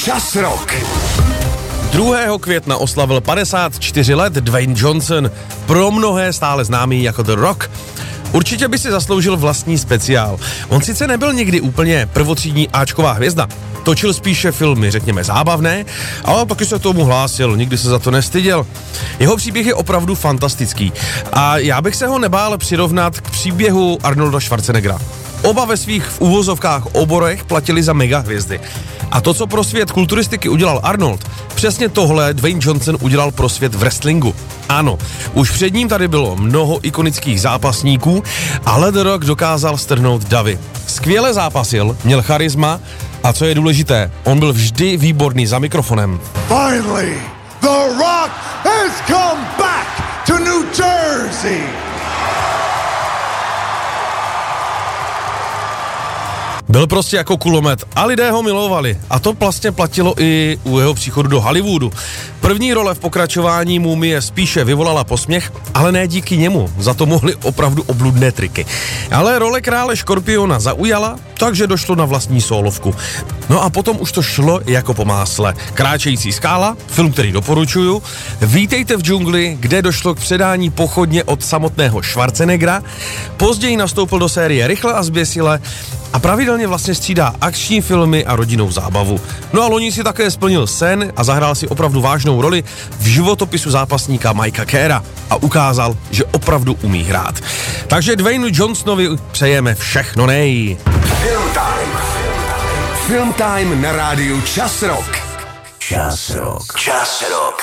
Čas rok. 2. května oslavil 54 let Dwayne Johnson, pro mnohé stále známý jako The Rock. Určitě by si zasloužil vlastní speciál. On sice nebyl nikdy úplně prvotřídní áčková hvězda, točil spíše filmy, řekněme, zábavné, ale taky se tomu hlásil, nikdy se za to nestyděl. Jeho příběh je opravdu fantastický a já bych se ho nebál přirovnat k příběhu Arnolda Schwarzeneggera. Oba ve svých v uvozovkách oborech platili za megahvězdy. A to, co pro svět kulturistiky udělal Arnold, přesně tohle Dwayne Johnson udělal pro svět v wrestlingu. Ano, už před ním tady bylo mnoho ikonických zápasníků, ale The Rock dokázal strhnout davy. Skvěle zápasil, měl charisma a co je důležité, on byl vždy výborný za mikrofonem. Finally, The Rock has come back to New Jersey. Byl prostě jako kulomet a lidé ho milovali. A to vlastně platilo i u jeho příchodu do Hollywoodu. První role v pokračování Mumie spíše vyvolala posměch, ale ne díky němu. Za to mohly opravdu obludné triky. Ale role krále Škorpiona zaujala, takže došlo na vlastní sólovku. No a potom už to šlo jako po másle. Kráčející skála, film, který doporučuju. Vítejte v džungli, kde došlo k předání pochodně od samotného Schwarzeneggera. Později nastoupil do série Rychle a zběsile a pravidelně vlastně střídá akční filmy a rodinnou zábavu. No a loni si také splnil sen a zahrál si opravdu vážnou roli v životopisu zápasníka Mikea Kerra a ukázal, že opravdu umí hrát. Takže Dwaynu Johnsonovi přejeme všechno nej. Film Time na rádiu Čas rok. Čas rok. Čas rok.